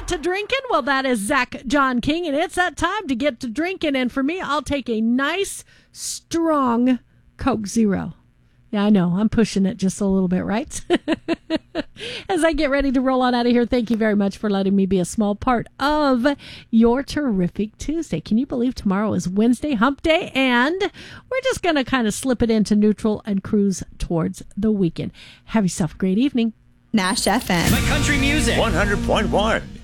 get to drinking? Well, that is Zach John King, and it's that time to get to drinking. And for me, I'll take a nice, strong Coke Zero. Yeah, I know. I'm pushing it just a little bit, right? As I get ready to roll on out of here, thank you very much for letting me be a small part of your terrific Tuesday. Can you believe tomorrow is Wednesday, hump day, and we're just going to kind of slip it into neutral and cruise towards the weekend. Have yourself a great evening. Nash FM. My country music. 100.1.